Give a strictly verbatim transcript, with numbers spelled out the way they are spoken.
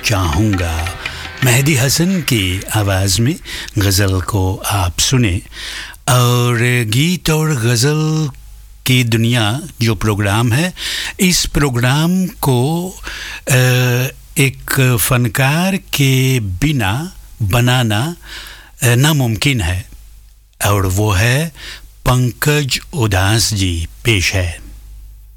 चाहूँगा। मेहदी हसन की आवाज़ में गज़ल को आप सुने। और गीत और गज़ल की दुनिया जो प्रोग्राम है, इस प्रोग्राम को एक फ़नकार के बिना बनाना नामुमकिन है, और वो है पंकज उदास जी। पेश है।